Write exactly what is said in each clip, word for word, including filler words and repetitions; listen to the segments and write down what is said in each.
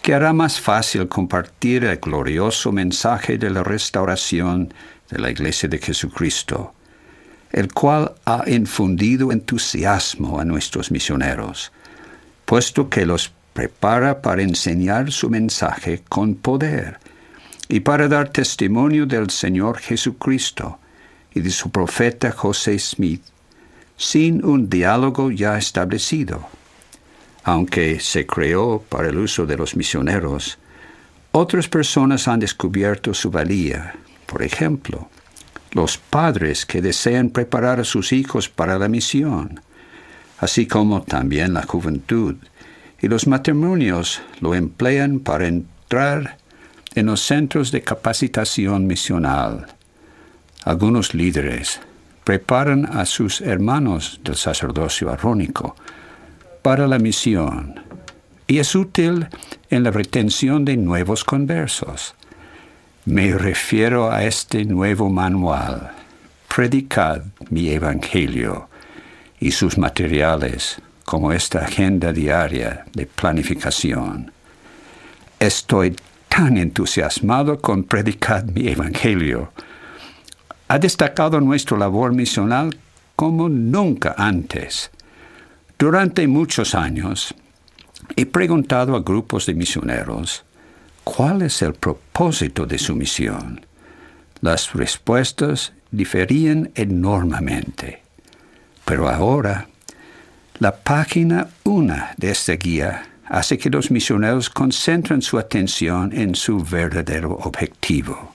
que hará más fácil compartir el glorioso mensaje de la restauración de la Iglesia de Jesucristo, el cual ha infundido entusiasmo a nuestros misioneros, puesto que los prepara para enseñar su mensaje con poder y para dar testimonio del Señor Jesucristo y de su profeta José Smith, sin un diálogo ya establecido. Aunque se creó para el uso de los misioneros, otras personas han descubierto su valía. Por ejemplo, los padres que desean preparar a sus hijos para la misión, así como también la juventud, y los matrimonios lo emplean para entrar en los centros de capacitación misional. Algunos líderes preparan a sus hermanos del sacerdocio arónico para la misión y es útil en la retención de nuevos conversos. Me refiero a este nuevo manual, Predicad mi Evangelio, y sus materiales, como esta agenda diaria de planificación. Estoy tan entusiasmado con Predicad mi Evangelio. Ha destacado nuestra labor misional como nunca antes. Durante muchos años, he preguntado a grupos de misioneros cuál es el propósito de su misión. Las respuestas diferían enormemente. Pero ahora, la página una de esta guía hace que los misioneros concentren su atención en su verdadero objetivo: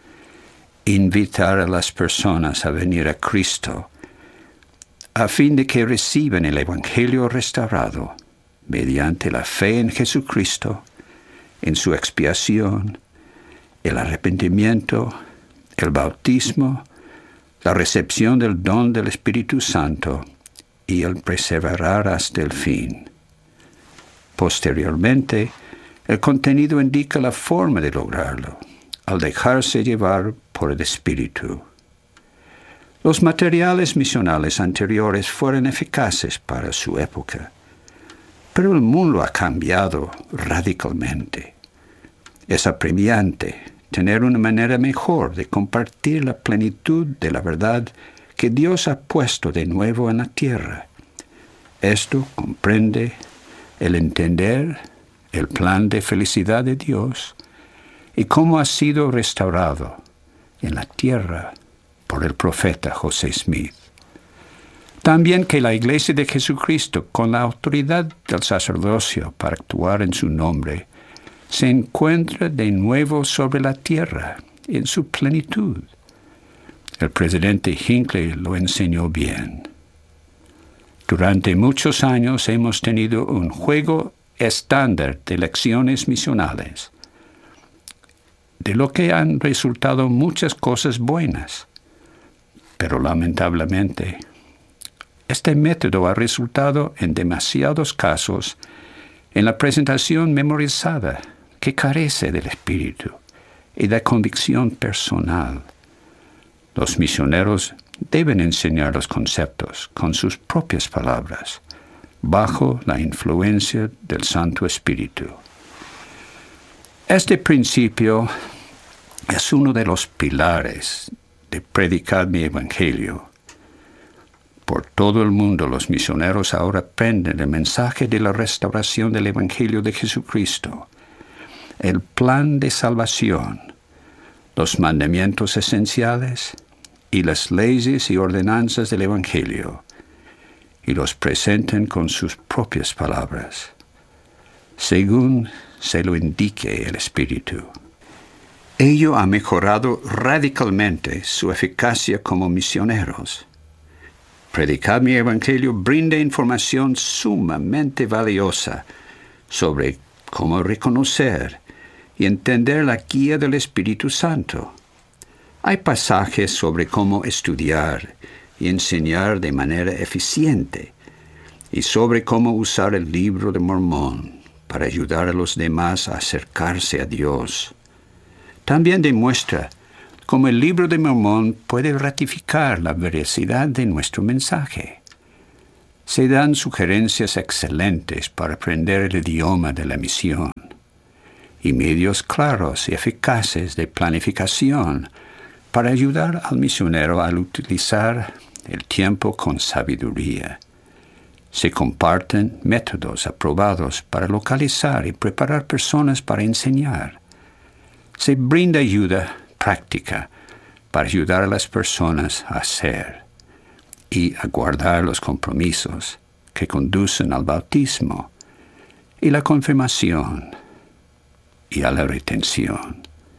invitar a las personas a venir a Cristo, a fin de que reciban el Evangelio restaurado mediante la fe en Jesucristo, en su expiación, el arrepentimiento, el bautismo, la recepción del don del Espíritu Santo y el perseverar hasta el fin. Posteriormente, el contenido indica la forma de lograrlo, al dejarse llevar por el Espíritu. Los materiales misionales anteriores fueron eficaces para su época, pero el mundo ha cambiado radicalmente. Es apremiante tener una manera mejor de compartir la plenitud de la verdad que Dios ha puesto de nuevo en la tierra. Esto comprende el entender el plan de felicidad de Dios y cómo ha sido restaurado en la tierra por el profeta José Smith. También que la Iglesia de Jesucristo, con la autoridad del sacerdocio para actuar en su nombre, se encuentra de nuevo sobre la tierra en su plenitud. El presidente Hinckley lo enseñó bien. Durante muchos años hemos tenido un juego estándar de lecciones misionales, de lo que han resultado muchas cosas buenas. Pero lamentablemente, este método ha resultado en demasiados casos en la presentación memorizada que carece del espíritu y de convicción personal. Los misioneros deben enseñar los conceptos con sus propias palabras, bajo la influencia del Santo Espíritu. Este principio es uno de los pilares de Predicar mi Evangelio. Por todo el mundo los misioneros ahora aprenden el mensaje de la restauración del Evangelio de Jesucristo, el plan de salvación, los mandamientos esenciales y las leyes y ordenanzas del Evangelio, y los presentan con sus propias palabras, según se lo indique el Espíritu. Ello ha mejorado radicalmente su eficacia como misioneros. Predicar mi Evangelio brinda información sumamente valiosa sobre cómo reconocer y entender la guía del Espíritu Santo. Hay pasajes sobre cómo estudiar y enseñar de manera eficiente y sobre cómo usar el Libro de Mormón para ayudar a los demás a acercarse a Dios. También demuestra cómo el Libro de Mormón puede ratificar la veracidad de nuestro mensaje. Se dan sugerencias excelentes para aprender el idioma de la misión. y medios claros y eficaces de planificación para ayudar al misionero a utilizar el tiempo con sabiduría. Se comparten métodos aprobados para localizar y preparar personas para enseñar. Se brinda ayuda práctica para ayudar a las personas a hacer y a guardar los compromisos que conducen al bautismo y la confirmación y a la retención.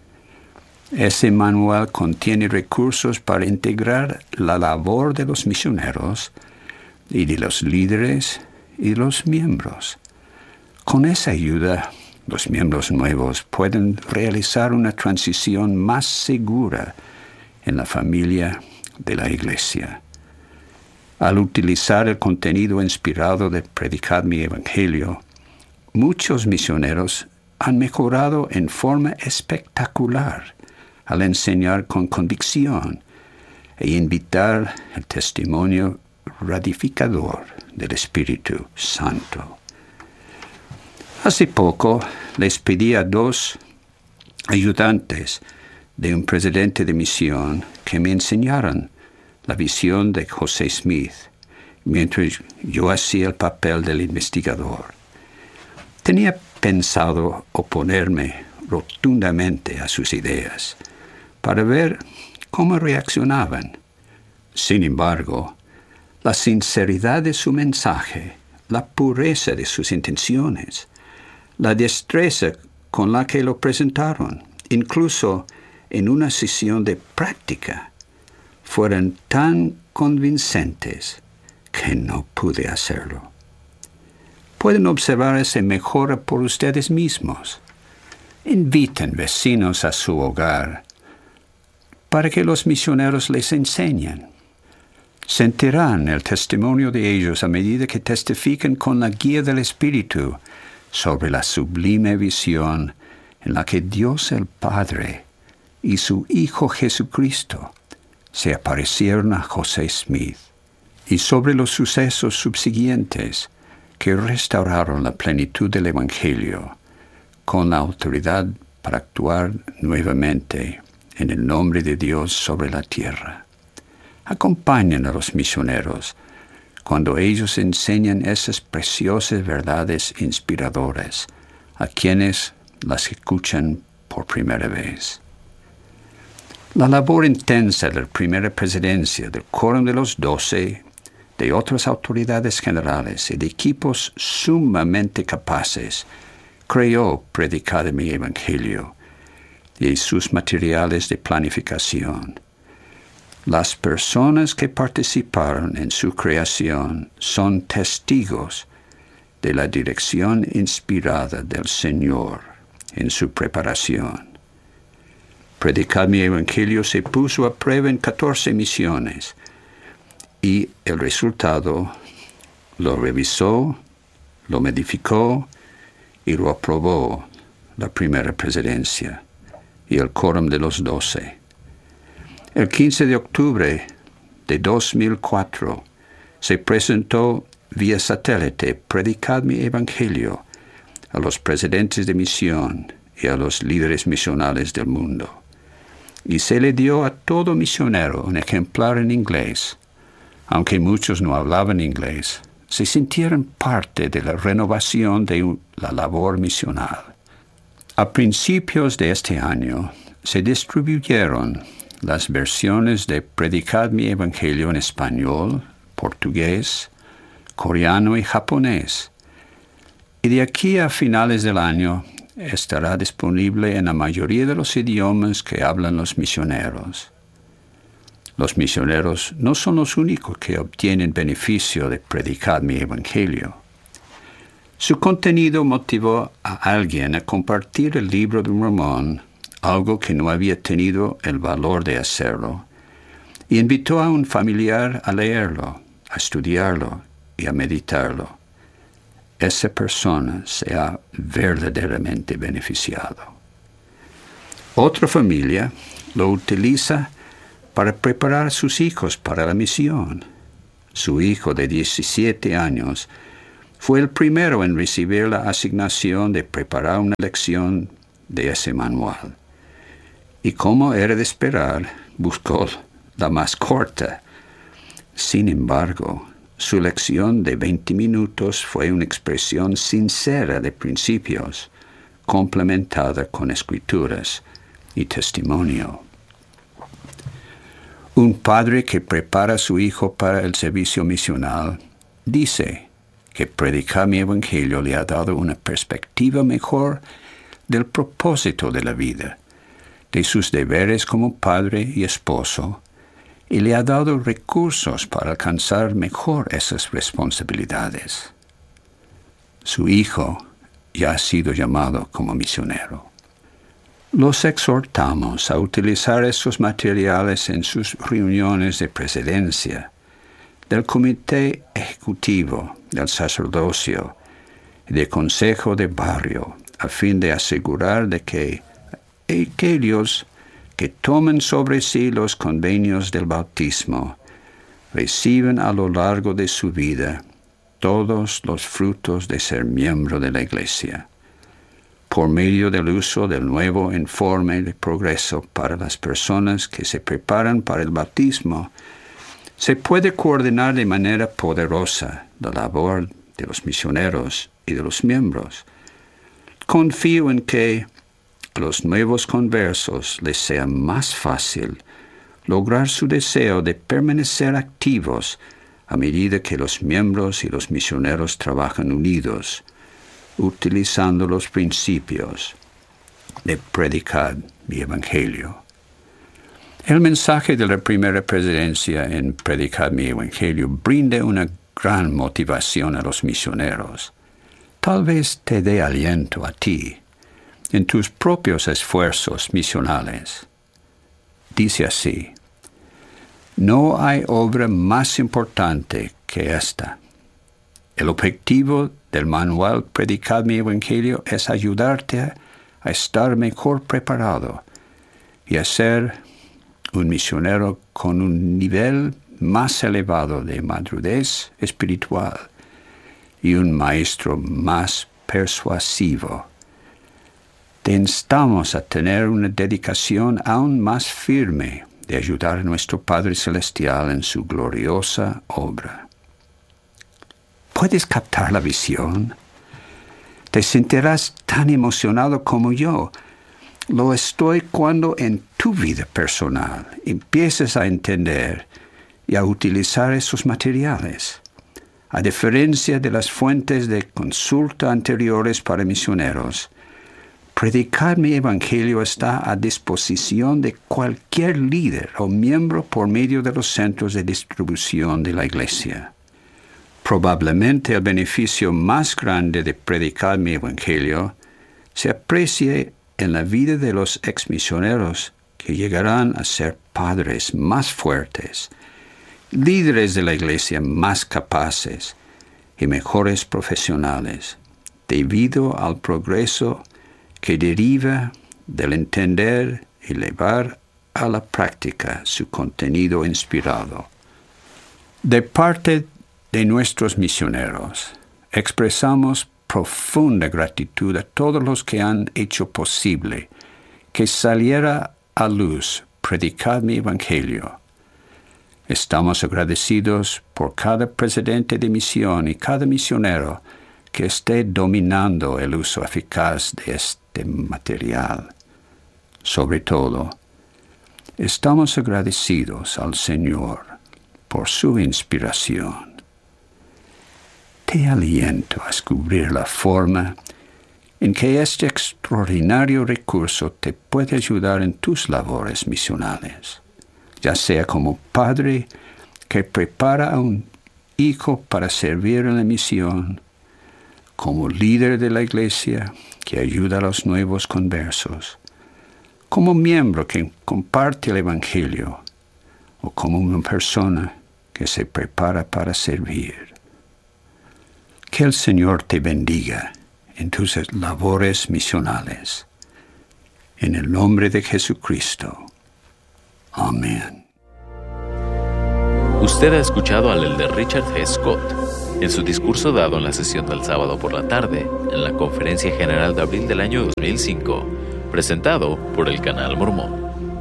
Ese manual contiene recursos para integrar la labor de los misioneros y de los líderes y los miembros. Con esa ayuda, los miembros nuevos pueden realizar una transición más segura en la familia de la Iglesia. Al utilizar el contenido inspirado de Predicad mi Evangelio, muchos misioneros han mejorado en forma espectacular al enseñar con convicción e invitar el testimonio ratificador del Espíritu Santo. Hace poco les pedí a dos ayudantes de un presidente de misión que me enseñaran la visión de José Smith, mientras yo hacía el papel del investigador. Tenía pensado oponerme rotundamente a sus ideas para ver cómo reaccionaban. Sin embargo, la sinceridad de su mensaje, la pureza de sus intenciones, la destreza con la que lo presentaron, incluso en una sesión de práctica, fueron tan convincentes que no pude hacerlo. Pueden observar esa mejora por ustedes mismos. Inviten vecinos a su hogar para que los misioneros les enseñen. Sentirán el testimonio de ellos a medida que testifiquen con la guía del Espíritu sobre la sublime visión en la que Dios el Padre y su Hijo Jesucristo se aparecieron a José Smith, y sobre los sucesos subsiguientes que restauraron la plenitud del Evangelio con la autoridad para actuar nuevamente en el nombre de Dios sobre la tierra. Acompañen a los misioneros cuando ellos enseñan esas preciosas verdades inspiradoras a quienes las escuchan por primera vez. La labor intensa de la primera presidencia, del Quórum de los Doce, de otras autoridades generales y de equipos sumamente capaces, creó Predicad mi Evangelio y sus materiales de planificación. Las personas que participaron en su creación son testigos de la dirección inspirada del Señor en su preparación. Predicad mi Evangelio se puso a prueba en catorce misiones y el resultado lo revisó, lo modificó y lo aprobó la primera presidencia y el Quórum de los Doce. El quince de octubre de dos mil cuatro se presentó vía satélite Predicad mi Evangelio a los presidentes de misión y a los líderes misionales del mundo. Y se le dio a todo misionero un ejemplar en inglés. Aunque muchos no hablaban inglés, se sintieron parte de la renovación de la labor misional. A principios de este año se distribuyeron las versiones de Predicad mi Evangelio en español, portugués, coreano y japonés. Y de aquí a finales del año estará disponible en la mayoría de los idiomas que hablan los misioneros. Los misioneros no son los únicos que obtienen beneficio de Predicad mi Evangelio. Su contenido motivó a alguien a compartir el libro de Mormón, algo que no había tenido el valor de hacerlo, y invitó a un familiar a leerlo, a estudiarlo y a meditarlo. Esa persona se ha verdaderamente beneficiado. Otra familia lo utiliza para preparar a sus hijos para la misión. Su hijo de diecisiete años fue el primero en recibir la asignación de preparar una lección de ese manual. Y como era de esperar, buscó la más corta. Sin embargo, su lección de veinte minutos fue una expresión sincera de principios, complementada con escrituras y testimonio. Un padre que prepara a su hijo para el servicio misional dice que predicar mi evangelio le ha dado una perspectiva mejor del propósito de la vida, de sus deberes como padre y esposo, y le ha dado recursos para alcanzar mejor esas responsabilidades. Su hijo ya ha sido llamado como misionero. Los exhortamos a utilizar estos materiales en sus reuniones de presidencia, del comité ejecutivo, del sacerdocio y del consejo de barrio, a fin de asegurar de que aquellos que tomen sobre sí los convenios del bautismo reciben a lo largo de su vida todos los frutos de ser miembro de la Iglesia, por medio del uso del nuevo informe de progreso para las personas que se preparan para el bautismo. Se puede coordinar de manera poderosa la labor de los misioneros y de los miembros. Confío en que a los nuevos conversos les sea más fácil lograr su deseo de permanecer activos a medida que los miembros y los misioneros trabajan unidos, utilizando los principios de predicar mi evangelio. El mensaje de la primera presidencia en predicar mi evangelio brinda una gran motivación a los misioneros. Tal vez te dé aliento a ti en tus propios esfuerzos misionales. Dice así: no hay obra más importante que esta. El objetivo del manual Predicar mi Evangelio es ayudarte a, a estar mejor preparado y a ser un misionero con un nivel más elevado de madurez espiritual y un maestro más persuasivo. Te instamos a tener una dedicación aún más firme de ayudar a nuestro Padre Celestial en su gloriosa obra. ¿Puedes captar la visión? Te sentirás tan emocionado como yo. Lo estoy cuando en tu vida personal empieces a entender y a utilizar esos materiales. A diferencia de las fuentes de consulta anteriores para misioneros, Predicar mi Evangelio está a disposición de cualquier líder o miembro por medio de los centros de distribución de la Iglesia. Probablemente el beneficio más grande de predicar mi Evangelio se aprecie en la vida de los exmisioneros que llegarán a ser padres más fuertes, líderes de la Iglesia más capaces y mejores profesionales, debido al progreso que deriva del entender y llevar a la práctica su contenido inspirado. De parte de nuestros misioneros, expresamos profunda gratitud a todos los que han hecho posible que saliera a luz predicar mi Evangelio. Estamos agradecidos por cada presidente de misión y cada misionero que esté dominando el uso eficaz de este material. Sobre todo, estamos agradecidos al Señor por su inspiración. Te aliento a descubrir la forma en que este extraordinario recurso te puede ayudar en tus labores misionales, ya sea como padre que prepara a un hijo para servir en la misión, como líder de la Iglesia que ayuda a los nuevos conversos, como miembro que comparte el Evangelio, o como una persona que se prepara para servir. Que el Señor te bendiga en tus labores misionales. En el nombre de Jesucristo. Amén. Usted ha escuchado al elder Richard G. Scott en su discurso dado en la sesión del sábado por la tarde, en la Conferencia General de abril del año dos mil cinco, presentado por el Canal Mormón.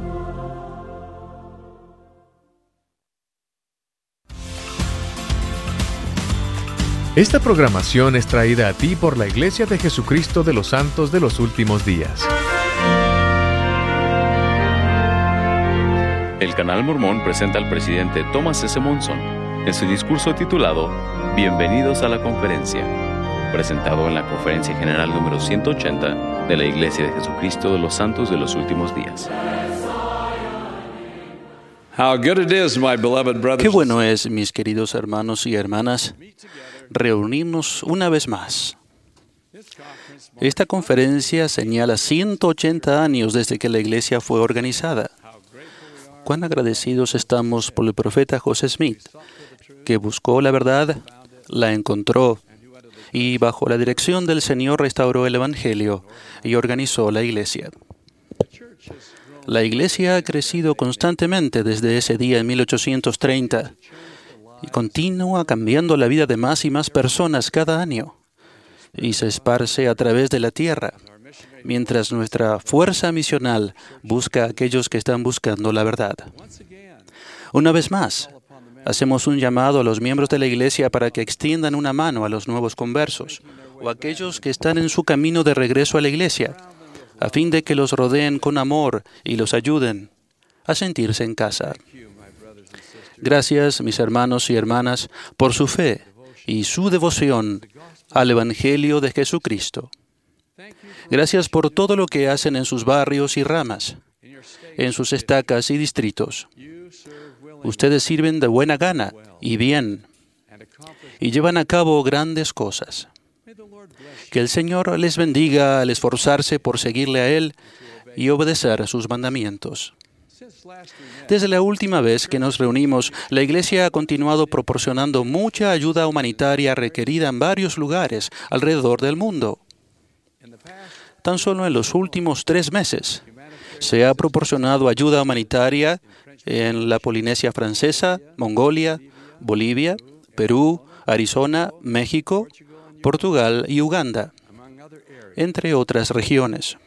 Esta programación es traída a ti por la Iglesia de Jesucristo de los Santos de los Últimos Días. El Canal Mormón presenta al presidente Thomas S. Monson en su discurso titulado Bienvenidos a la Conferencia, presentado en la Conferencia General número ciento ochenta de la Iglesia de Jesucristo de los Santos de los Últimos Días. Qué bueno es, mis queridos hermanos y hermanas, reunirnos una vez más. Esta conferencia señala ciento ochenta años desde que la Iglesia fue organizada. Cuán agradecidos estamos por el profeta José Smith, que buscó la verdad, la encontró, y bajo la dirección del Señor restauró el Evangelio y organizó la Iglesia. La Iglesia ha crecido constantemente desde ese día en mil ochocientos treinta y continúa cambiando la vida de más y más personas cada año y se esparce a través de la tierra, mientras nuestra fuerza misional busca a aquellos que están buscando la verdad. Una vez más, hacemos un llamado a los miembros de la Iglesia para que extiendan una mano a los nuevos conversos o a aquellos que están en su camino de regreso a la Iglesia, a fin de que los rodeen con amor y los ayuden a sentirse en casa. Gracias, mis hermanos y hermanas, por su fe y su devoción al Evangelio de Jesucristo. Gracias por todo lo que hacen en sus barrios y ramas, en sus estacas y distritos. Ustedes sirven de buena gana y bien, y llevan a cabo grandes cosas. Que el Señor les bendiga al esforzarse por seguirle a Él y obedecer a sus mandamientos. Desde la última vez que nos reunimos, la Iglesia ha continuado proporcionando mucha ayuda humanitaria requerida en varios lugares alrededor del mundo. Tan solo en los últimos tres meses se ha proporcionado ayuda humanitaria en la Polinesia Francesa, Mongolia, Bolivia, Perú, Arizona, México, Portugal y Uganda, entre otras regiones.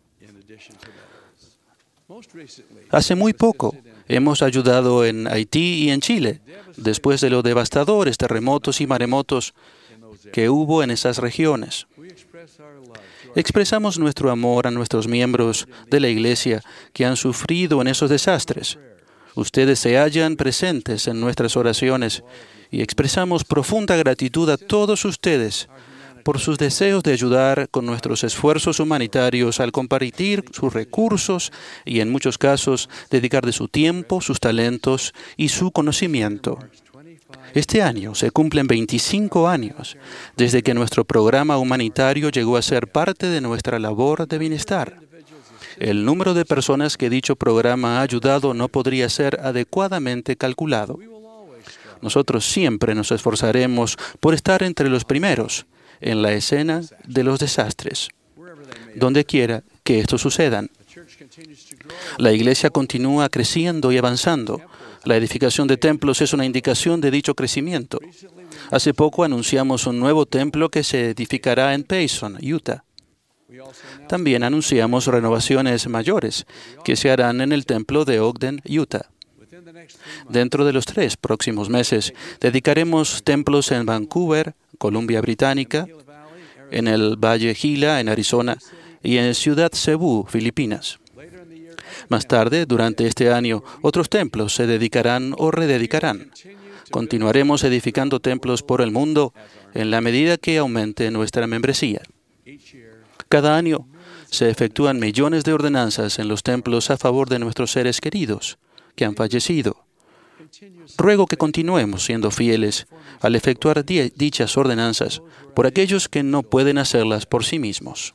Hace muy poco hemos ayudado en Haití y en Chile, después de los devastadores terremotos y maremotos que hubo en esas regiones. Expresamos nuestro amor a nuestros miembros de la Iglesia que han sufrido en esos desastres. Ustedes se hallan presentes en nuestras oraciones y expresamos profunda gratitud a todos ustedes por sus deseos de ayudar con nuestros esfuerzos humanitarios al compartir sus recursos y, en muchos casos, dedicar de su tiempo, sus talentos y su conocimiento. Este año se cumplen veinticinco años desde que nuestro programa humanitario llegó a ser parte de nuestra labor de bienestar. El número de personas que dicho programa ha ayudado no podría ser adecuadamente calculado. Nosotros siempre nos esforzaremos por estar entre los primeros en la escena de los desastres, donde quiera que estos sucedan. La Iglesia continúa creciendo y avanzando. La edificación de templos es una indicación de dicho crecimiento. Hace poco anunciamos un nuevo templo que se edificará en Payson, Utah. También anunciamos renovaciones mayores que se harán en el templo de Ogden, Utah. Dentro de los tres próximos meses, dedicaremos templos en Vancouver, Columbia Británica, en el Valle Gila, en Arizona, y en Ciudad Cebú, Filipinas. Más tarde, durante este año, otros templos se dedicarán o rededicarán. Continuaremos edificando templos por el mundo en la medida que aumente nuestra membresía. Cada año se efectúan millones de ordenanzas en los templos a favor de nuestros seres queridos que han fallecido. Ruego que continuemos siendo fieles al efectuar di- dichas ordenanzas por aquellos que no pueden hacerlas por sí mismos.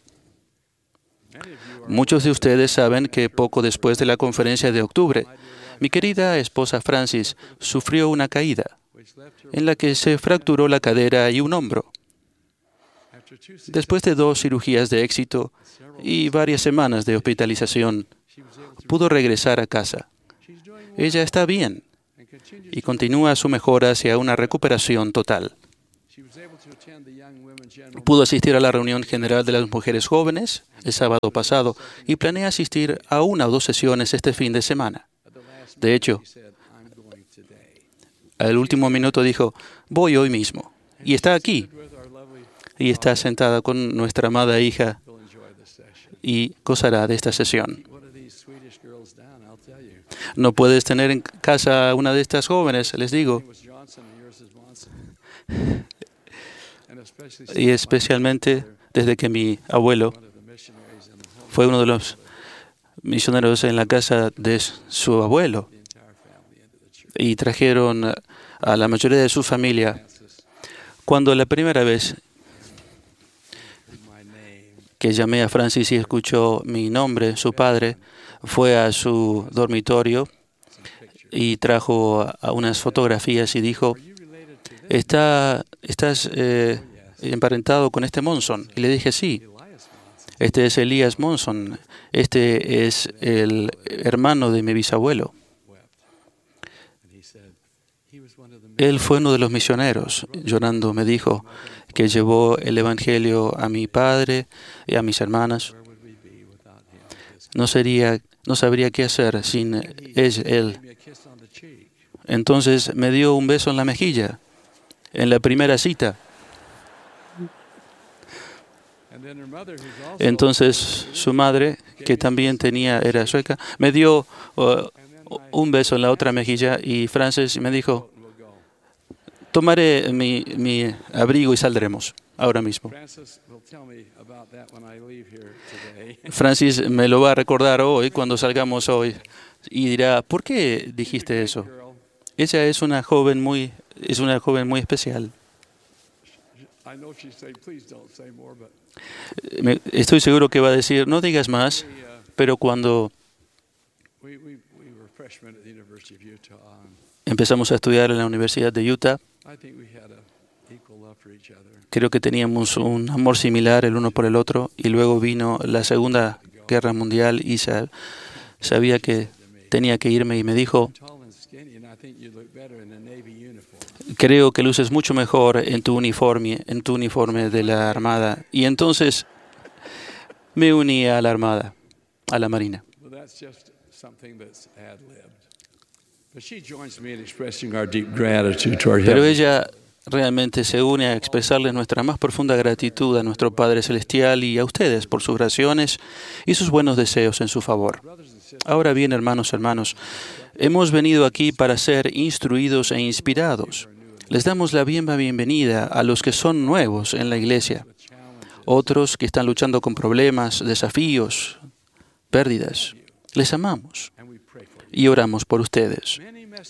Muchos de ustedes saben que poco después de la conferencia de octubre, mi querida esposa Francis sufrió una caída, en la que se fracturó la cadera y un hombro. Después de dos cirugías de éxito y varias semanas de hospitalización, pudo regresar a casa. Ella está bien y continúa su mejora hacia una recuperación total. Pudo asistir a la reunión general de las mujeres jóvenes el sábado pasado y planea asistir a una o dos sesiones este fin de semana. De hecho, al último minuto dijo, voy hoy mismo. Y está aquí. Y está sentada con nuestra amada hija y gozará de esta sesión. No puedes tener en casa una de estas jóvenes, les digo. Y especialmente desde que mi abuelo fue uno de los misioneros en la casa de su abuelo y trajeron a la mayoría de su familia. Cuando la primera vez que llamé a Francis y escuchó mi nombre, su padre fue a su dormitorio y trajo a unas fotografías y dijo, ¿Está, ¿estás eh, emparentado con este Monson? Y le dije, sí, este es Elías Monson, este es el hermano de mi bisabuelo. Él fue uno de los misioneros, llorando me dijo, que llevó el Evangelio a mi padre y a mis hermanas. No sería, no sabría qué hacer sin él. Entonces me dio un beso en la mejilla, en la primera cita. Entonces su madre, que también tenía, era sueca, me dio uh, un beso en la otra mejilla y Francis me dijo, tomaré mi, mi abrigo y saldremos ahora mismo. Francis me lo va a recordar hoy cuando salgamos hoy y dirá, ¿por qué dijiste eso? Ella es una joven muy, es una joven muy especial. Estoy seguro que va a decir, no digas más, pero cuando empezamos a estudiar en la Universidad de Utah, creo que teníamos un amor similar el uno por el otro, y luego vino la Segunda Guerra Mundial y sabía que tenía que irme y me dijo, creo que luces mucho mejor en tu uniforme, en tu uniforme de la Armada. Y entonces me uní a la Armada, a la Marina. Pero ella realmente se une a expresarles nuestra más profunda gratitud a nuestro Padre Celestial y a ustedes por sus oraciones y sus buenos deseos en su favor. Ahora bien, hermanos, hermanos, hemos venido aquí para ser instruidos e inspirados. Les damos la bienvenida a los que son nuevos en la iglesia, otros que están luchando con problemas, desafíos, pérdidas. Les amamos y oramos por ustedes.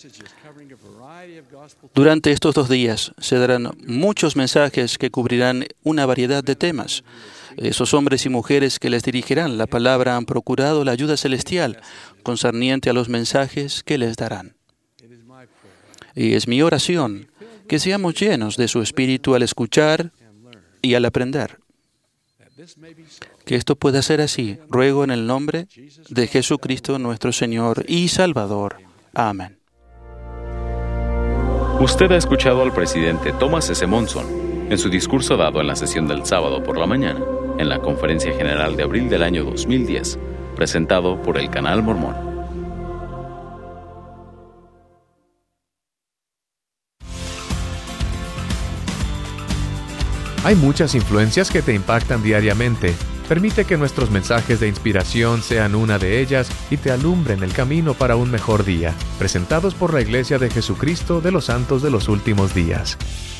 Durante estos dos días se darán muchos mensajes que cubrirán una variedad de temas. Esos hombres y mujeres que les dirigirán la palabra han procurado la ayuda celestial concerniente a los mensajes que les darán. Y es mi oración que seamos llenos de su espíritu al escuchar y al aprender. Que esto pueda ser así, ruego en el nombre de Jesucristo nuestro Señor y Salvador. Amén. Usted ha escuchado al presidente Thomas S. Monson en su discurso dado en la sesión del sábado por la mañana en la Conferencia General de abril del año dos mil diez, presentado por el Canal Mormón. Hay muchas influencias que te impactan diariamente. Permite que nuestros mensajes de inspiración sean una de ellas y te alumbren el camino para un mejor día. Presentados por la Iglesia de Jesucristo de los Santos de los Últimos Días.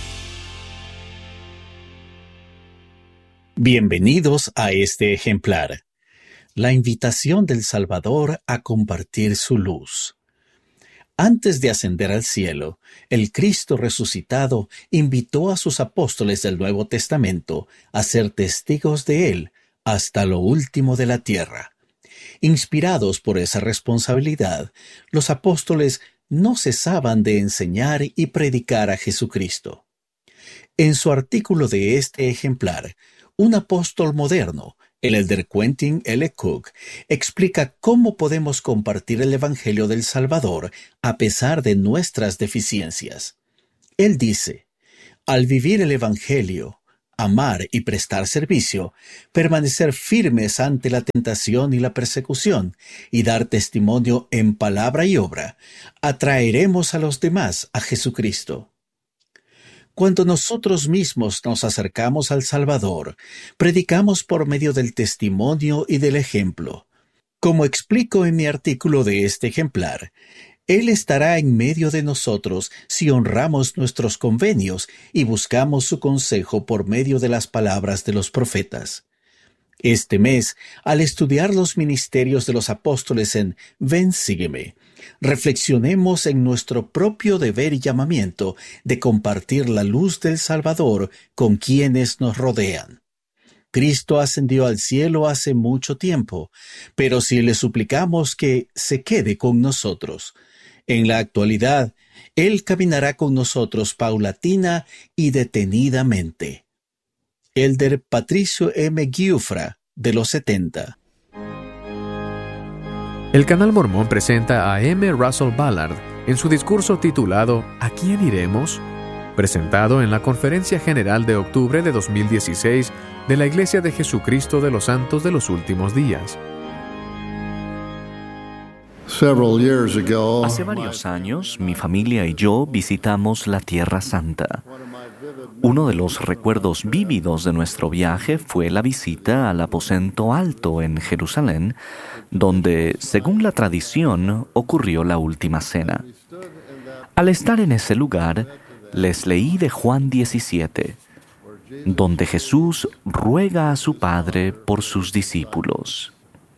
Bienvenidos a este ejemplar. La invitación del Salvador a compartir su luz. Antes de ascender al cielo, el Cristo resucitado invitó a sus apóstoles del Nuevo Testamento a ser testigos de Él hasta lo último de la tierra. Inspirados por esa responsabilidad, los apóstoles no cesaban de enseñar y predicar a Jesucristo. En su artículo de este ejemplar, un apóstol moderno, el elder Quentin L. Cook, explica cómo podemos compartir el Evangelio del Salvador a pesar de nuestras deficiencias. Él dice, Al vivir el Evangelio, amar y prestar servicio, permanecer firmes ante la tentación y la persecución, y dar testimonio en palabra y obra, atraeremos a los demás a Jesucristo. Cuando nosotros mismos nos acercamos al Salvador, predicamos por medio del testimonio y del ejemplo. Como explico en mi artículo de este ejemplar, Él estará en medio de nosotros si honramos nuestros convenios y buscamos su consejo por medio de las palabras de los profetas. Este mes, al estudiar los ministerios de los apóstoles en Ven, sígueme, reflexionemos en nuestro propio deber y llamamiento de compartir la luz del Salvador con quienes nos rodean. Cristo ascendió al cielo hace mucho tiempo, pero si le suplicamos que se quede con nosotros, en la actualidad, Él caminará con nosotros paulatina y detenidamente. Elder Patricio M. Giuffra, de los setenta. El Canal Mormón presenta a M. Russell Ballard en su discurso titulado ¿A quién iremos?, presentado en la Conferencia General de octubre de dos mil dieciséis de la Iglesia de Jesucristo de los Santos de los Últimos Días. Hace varios años, mi familia y yo visitamos la Tierra Santa. Uno de los recuerdos vívidos de nuestro viaje fue la visita al aposento alto en Jerusalén, donde, según la tradición, ocurrió la última cena. Al estar en ese lugar, les leí de Juan diecisiete, donde Jesús ruega a su Padre por sus discípulos.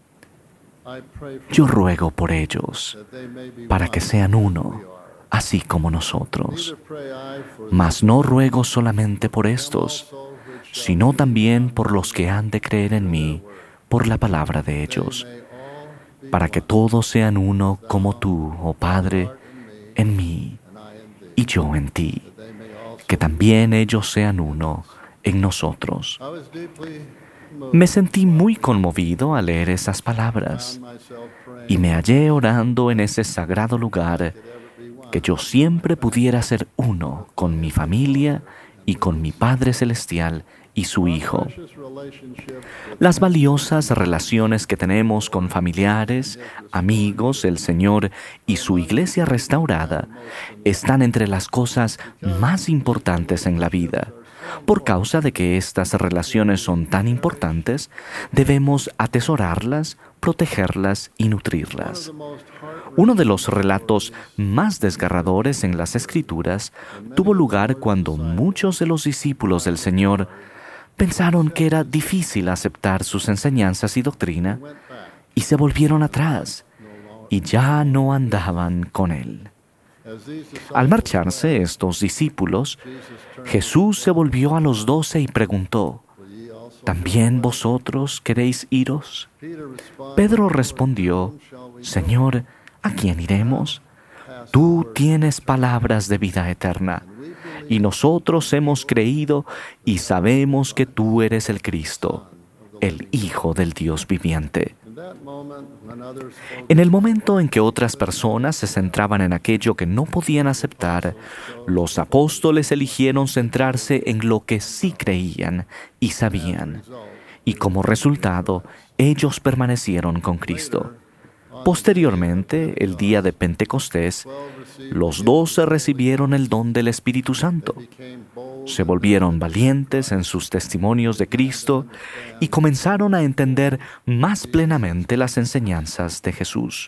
Yo ruego por ellos, para que sean uno, así como nosotros. Mas no ruego solamente por estos, sino también por los que han de creer en mí, por la palabra de ellos, para que todos sean uno como tú, oh Padre, en mí, y yo en ti, que también ellos sean uno en nosotros. Me sentí muy conmovido al leer esas palabras y me hallé orando en ese sagrado lugar que yo siempre pudiera ser uno con mi familia y con mi Padre Celestial y su Hijo. Las valiosas relaciones que tenemos con familiares, amigos, el Señor y su Iglesia restaurada están entre las cosas más importantes en la vida. Por causa de que estas relaciones son tan importantes, debemos atesorarlas, protegerlas y nutrirlas. Uno de los relatos más desgarradores en las Escrituras tuvo lugar cuando muchos de los discípulos del Señor pensaron que era difícil aceptar sus enseñanzas y doctrina y se volvieron atrás y ya no andaban con Él. Al marcharse estos discípulos, Jesús se volvió a los doce y preguntó, ¿también vosotros queréis iros? Pedro respondió, Señor, ¿a quién iremos? Tú tienes palabras de vida eterna, y nosotros hemos creído y sabemos que tú eres el Cristo, el Hijo del Dios viviente. En el momento en que otras personas se centraban en aquello que no podían aceptar, los apóstoles eligieron centrarse en lo que sí creían y sabían, y como resultado, ellos permanecieron con Cristo. Posteriormente, el día de Pentecostés, los doce recibieron el don del Espíritu Santo. Se volvieron valientes en sus testimonios de Cristo y comenzaron a entender más plenamente las enseñanzas de Jesús.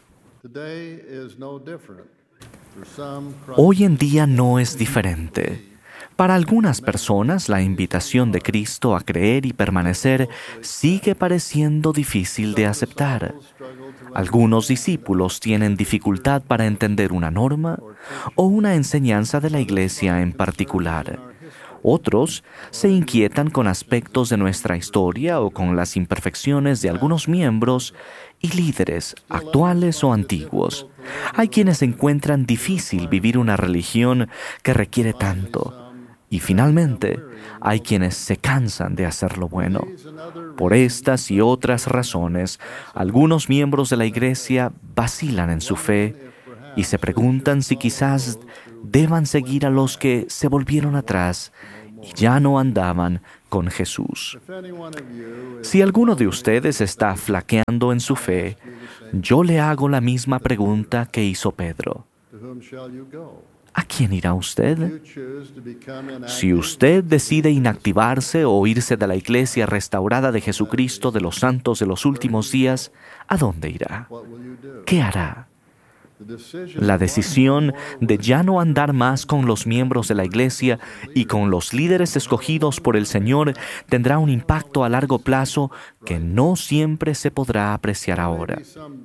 Hoy en día no es diferente. Para algunas personas, la invitación de Cristo a creer y permanecer sigue pareciendo difícil de aceptar. Algunos discípulos tienen dificultad para entender una norma o una enseñanza de la Iglesia en particular. Otros se inquietan con aspectos de nuestra historia o con las imperfecciones de algunos miembros y líderes actuales o antiguos. Hay quienes encuentran difícil vivir una religión que requiere tanto. Y finalmente, hay quienes se cansan de hacer lo bueno. Por estas y otras razones, algunos miembros de la Iglesia vacilan en su fe y se preguntan si quizás deban seguir a los que se volvieron atrás y ya no andaban con Jesús. Si alguno de ustedes está flaqueando en su fe, yo le hago la misma pregunta que hizo Pedro. ¿A quién irá usted? Si usted decide inactivarse o irse de la iglesia restaurada de Jesucristo de los santos de los últimos días, ¿a dónde irá? ¿Qué hará? La decisión de ya no andar más con los miembros de la iglesia y con los líderes escogidos por el Señor tendrá un impacto a largo plazo que no siempre se podrá apreciar ahora.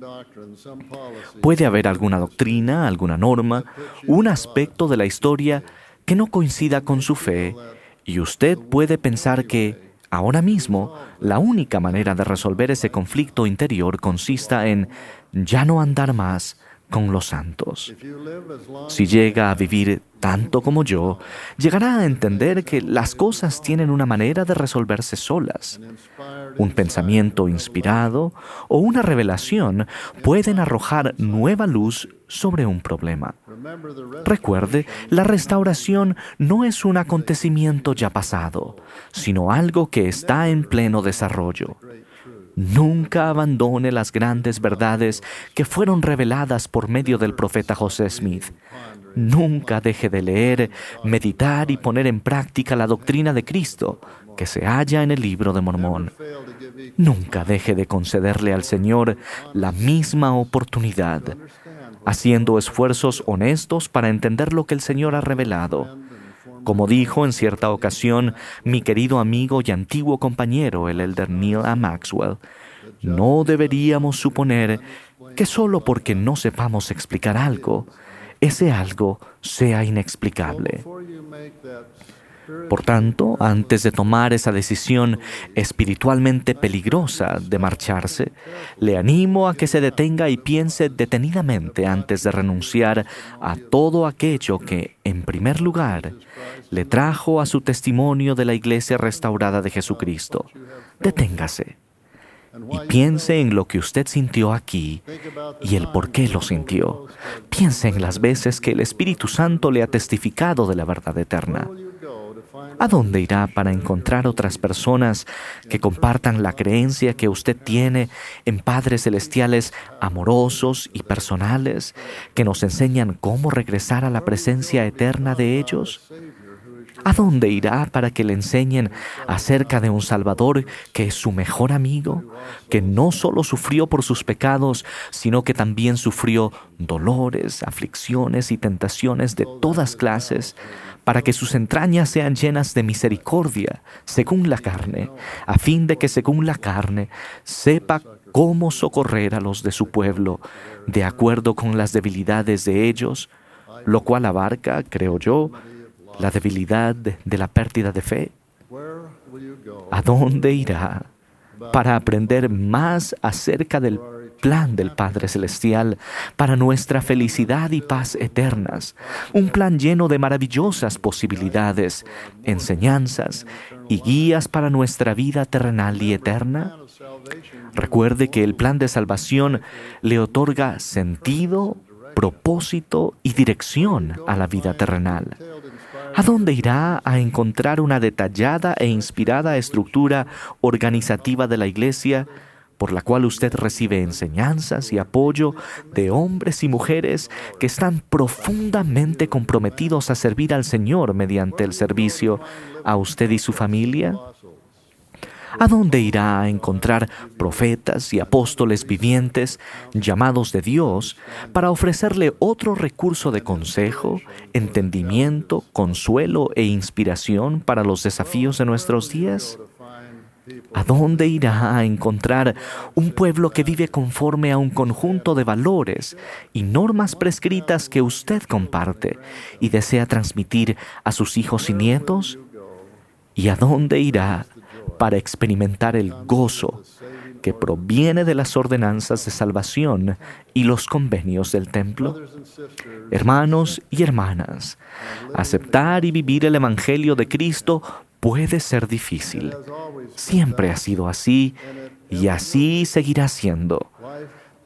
Puede haber alguna doctrina, alguna norma, un aspecto de la historia que no coincida con su fe, y usted puede pensar que, ahora mismo, la única manera de resolver ese conflicto interior consista en ya no andar más con los santos. Si llega a vivir tanto como yo, llegará a entender que las cosas tienen una manera de resolverse solas. Un pensamiento inspirado o una revelación pueden arrojar nueva luz sobre un problema. Recuerde, la restauración no es un acontecimiento ya pasado, sino algo que está en pleno desarrollo. Nunca abandone las grandes verdades que fueron reveladas por medio del profeta José Smith. Nunca deje de leer, meditar y poner en práctica la doctrina de Cristo que se halla en el Libro de Mormón. Nunca deje de concederle al Señor la misma oportunidad, haciendo esfuerzos honestos para entender lo que el Señor ha revelado. Como dijo en cierta ocasión mi querido amigo y antiguo compañero, el elder Neil A. Maxwell, no deberíamos suponer que solo porque no sepamos explicar algo, ese algo sea inexplicable. Por tanto, antes de tomar esa decisión espiritualmente peligrosa de marcharse, le animo a que se detenga y piense detenidamente antes de renunciar a todo aquello que, en primer lugar, le trajo a su testimonio de la Iglesia restaurada de Jesucristo. Deténgase y piense en lo que usted sintió aquí y el por qué lo sintió. Piense en las veces que el Espíritu Santo le ha testificado de la verdad eterna. ¿A dónde irá para encontrar otras personas que compartan la creencia que usted tiene en padres celestiales amorosos y personales que nos enseñan cómo regresar a la presencia eterna de ellos? ¿A dónde irá para que le enseñen acerca de un Salvador que es su mejor amigo, que no solo sufrió por sus pecados, sino que también sufrió dolores, aflicciones y tentaciones de todas clases, para que sus entrañas sean llenas de misericordia, según la carne, a fin de que según la carne sepa cómo socorrer a los de su pueblo, de acuerdo con las debilidades de ellos, lo cual abarca, creo yo, la debilidad de la pérdida de fe? ¿A dónde irá para aprender más acerca del plan del Padre Celestial para nuestra felicidad y paz eternas? Un plan lleno de maravillosas posibilidades, enseñanzas y guías para nuestra vida terrenal y eterna. Recuerde que el plan de salvación le otorga sentido, propósito y dirección a la vida terrenal. ¿A dónde irá a encontrar una detallada e inspirada estructura organizativa de la Iglesia por la cual usted recibe enseñanzas y apoyo de hombres y mujeres que están profundamente comprometidos a servir al Señor mediante el servicio a usted y su familia? ¿A dónde irá a encontrar profetas y apóstoles vivientes, llamados de Dios, para ofrecerle otro recurso de consejo, entendimiento, consuelo e inspiración para los desafíos de nuestros días? ¿A dónde irá a encontrar un pueblo que vive conforme a un conjunto de valores y normas prescritas que usted comparte y desea transmitir a sus hijos y nietos? ¿Y a dónde irá para experimentar el gozo que proviene de las ordenanzas de salvación y los convenios del templo? Hermanos y hermanas, aceptar y vivir el Evangelio de Cristo puede ser difícil. Siempre ha sido así y así seguirá siendo.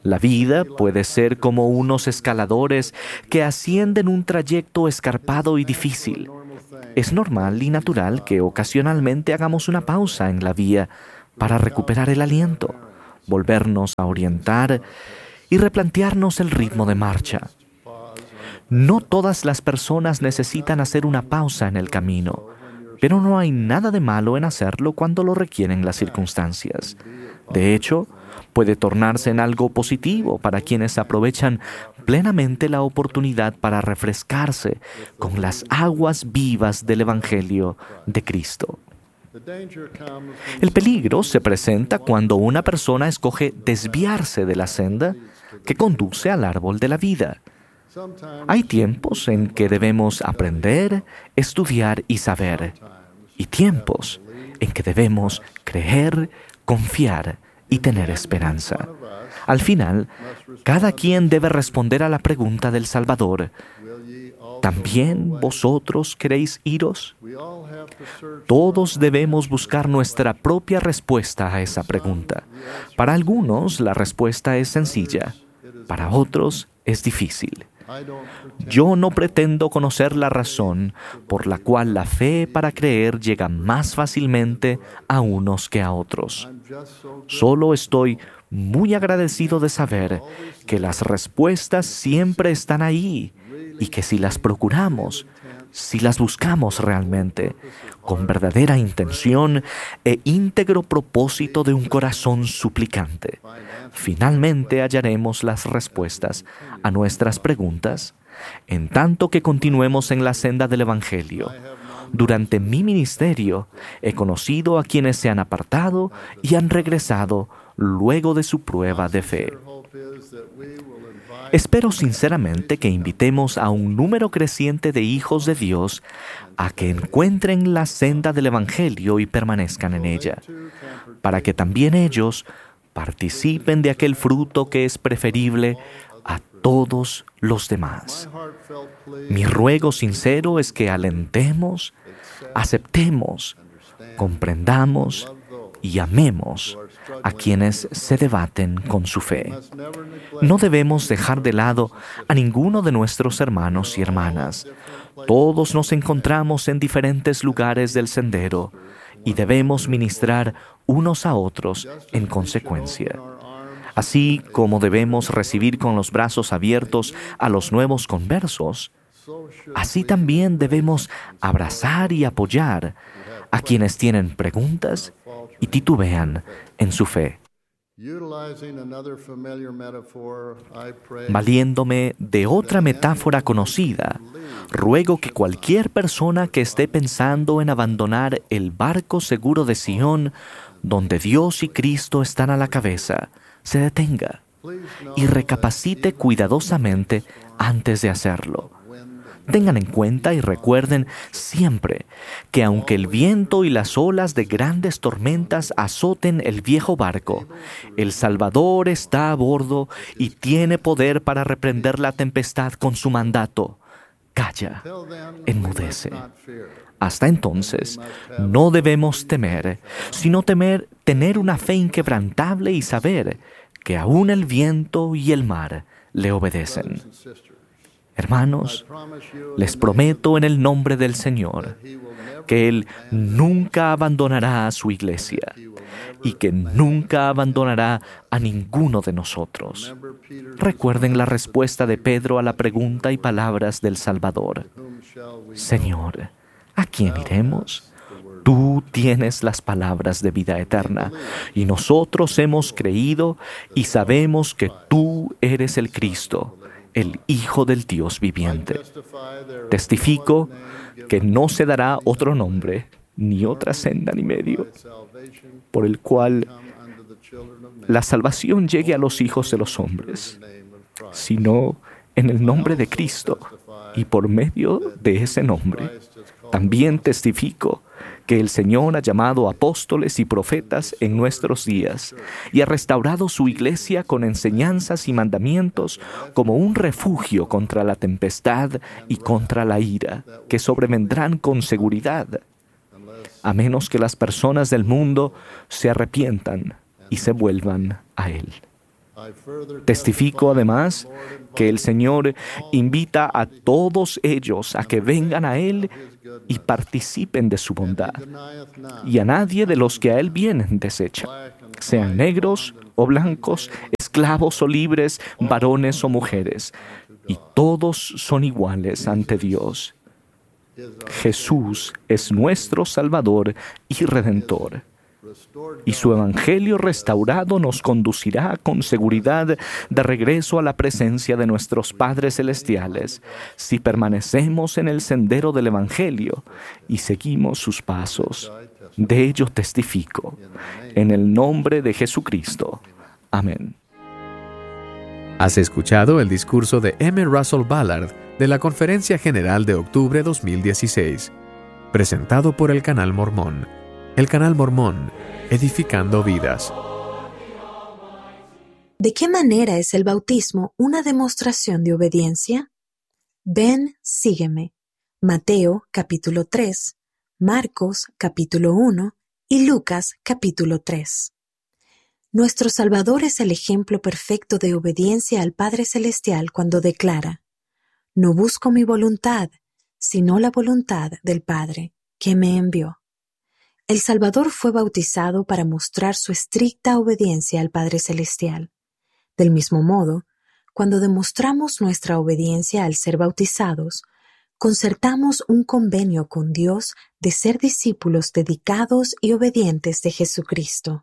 La vida puede ser como unos escaladores que ascienden un trayecto escarpado y difícil. Es normal y natural que ocasionalmente hagamos una pausa en la vía para recuperar el aliento, volvernos a orientar y replantearnos el ritmo de marcha. No todas las personas necesitan hacer una pausa en el camino, pero no hay nada de malo en hacerlo cuando lo requieren las circunstancias. De hecho, puede tornarse en algo positivo para quienes aprovechan plenamente la oportunidad para refrescarse con las aguas vivas del Evangelio de Cristo. El peligro se presenta cuando una persona escoge desviarse de la senda que conduce al árbol de la vida. Hay tiempos en que debemos aprender, estudiar y saber, y tiempos en que debemos creer, confiar y tener esperanza. Al final, cada quien debe responder a la pregunta del Salvador: ¿también vosotros queréis iros? Todos debemos buscar nuestra propia respuesta a esa pregunta. Para algunos, la respuesta es sencilla. Para otros, es difícil. Yo no pretendo conocer la razón por la cual la fe para creer llega más fácilmente a unos que a otros. Solo estoy muy agradecido de saber que las respuestas siempre están ahí y que si las procuramos, si las buscamos realmente, con verdadera intención e íntegro propósito de un corazón suplicante, finalmente hallaremos las respuestas a nuestras preguntas, en tanto que continuemos en la senda del Evangelio. Durante mi ministerio he conocido a quienes se han apartado y han regresado luego de su prueba de fe. Espero sinceramente que invitemos a un número creciente de hijos de Dios a que encuentren la senda del Evangelio y permanezcan en ella, para que también ellos participen de aquel fruto que es preferible a todos los demás. Mi ruego sincero es que alentemos, aceptemos, comprendamos y amemos a quienes se debaten con su fe. No debemos dejar de lado a ninguno de nuestros hermanos y hermanas. Todos nos encontramos en diferentes lugares del sendero y debemos ministrar unos a otros en consecuencia. Así como debemos recibir con los brazos abiertos a los nuevos conversos, así también debemos abrazar y apoyar a quienes tienen preguntas y titubean en su fe. Valiéndome de otra metáfora conocida, ruego que cualquier persona que esté pensando en abandonar el barco seguro de Sion, donde Dios y Cristo están a la cabeza, se detenga y recapacite cuidadosamente antes de hacerlo. Tengan en cuenta y recuerden siempre que aunque el viento y las olas de grandes tormentas azoten el viejo barco, el Salvador está a bordo y tiene poder para reprender la tempestad con su mandato: calla, enmudece. Hasta entonces, no debemos temer, sino temer tener una fe inquebrantable y saber que aún el viento y el mar le obedecen. Hermanos, les prometo en el nombre del Señor que Él nunca abandonará a su iglesia y que nunca abandonará a ninguno de nosotros. Recuerden la respuesta de Pedro a la pregunta y palabras del Salvador: Señor, ¿a quién iremos? Tú tienes las palabras de vida eterna, y nosotros hemos creído y sabemos que tú eres el Cristo, el Hijo del Dios viviente. Testifico que no se dará otro nombre, ni otra senda ni medio, por el cual la salvación llegue a los hijos de los hombres, sino en el nombre de Cristo, y por medio de ese nombre. También testifico que el Señor ha llamado apóstoles y profetas en nuestros días y ha restaurado su iglesia con enseñanzas y mandamientos como un refugio contra la tempestad y contra la ira, que sobrevendrán con seguridad, a menos que las personas del mundo se arrepientan y se vuelvan a Él. Testifico además que el Señor invita a todos ellos a que vengan a Él y participen de su bondad, y a nadie de los que a Él vienen desecha, sean negros o blancos, esclavos o libres, varones o mujeres, y todos son iguales ante Dios. Jesús es nuestro Salvador y Redentor, y su Evangelio restaurado nos conducirá con seguridad de regreso a la presencia de nuestros Padres Celestiales si permanecemos en el sendero del Evangelio y seguimos sus pasos. De ello testifico, en el nombre de Jesucristo. Amén. Has escuchado el discurso de M. Russell Ballard de la Conferencia General de octubre dos mil dieciséis, presentado por el Canal Mormón. El Canal Mormón, edificando vidas. ¿De qué manera es el bautismo una demostración de obediencia? Ven, sígueme. Mateo capítulo tres, Marcos capítulo uno y Lucas capítulo tres. Nuestro Salvador es el ejemplo perfecto de obediencia al Padre Celestial cuando declara: no busco mi voluntad, sino la voluntad del Padre, que me envió. El Salvador fue bautizado para mostrar su estricta obediencia al Padre Celestial. Del mismo modo, cuando demostramos nuestra obediencia al ser bautizados, concertamos un convenio con Dios de ser discípulos dedicados y obedientes de Jesucristo.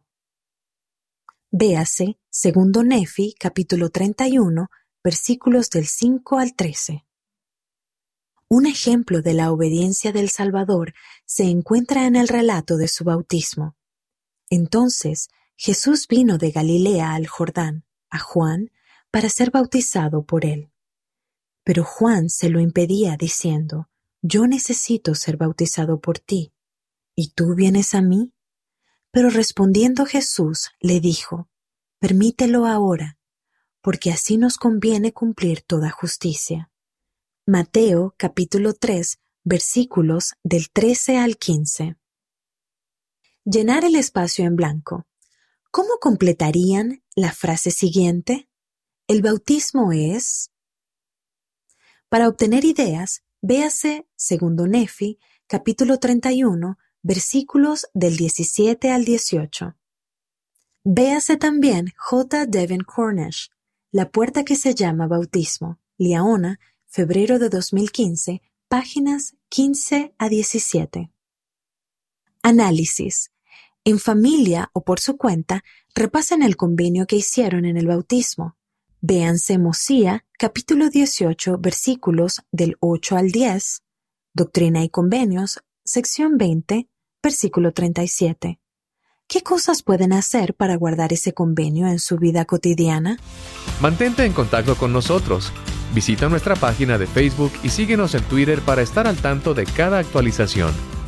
Véase segundo Nefi, capítulo treinta y uno, versículos del cinco al trece. Un ejemplo de la obediencia del Salvador se encuentra en el relato de su bautismo. Entonces, Jesús vino de Galilea al Jordán, a Juan, para ser bautizado por él. Pero Juan se lo impedía diciendo: yo necesito ser bautizado por ti, ¿y tú vienes a mí? Pero respondiendo Jesús le dijo: permítelo ahora, porque así nos conviene cumplir toda justicia. Mateo capítulo tres, versículos del trece al quince. Llenar el espacio en blanco. ¿Cómo completarían la frase siguiente? El bautismo es... Para obtener ideas, véase segundo Nefi, capítulo treinta y uno, versículos del diecisiete al dieciocho. Véase también J. Devin Cornish, La puerta que se llama bautismo, Liaona, febrero de dos mil quince, páginas quince a diecisiete. Análisis. En familia o por su cuenta, repasen el convenio que hicieron en el bautismo. Véanse Mosía, capítulo dieciocho, versículos del ocho al diez, Doctrina y Convenios, sección veinte, versículo treinta y siete. ¿Qué cosas pueden hacer para guardar ese convenio en su vida cotidiana? Mantente en contacto con nosotros. Visita nuestra página de Facebook y síguenos en Twitter para estar al tanto de cada actualización.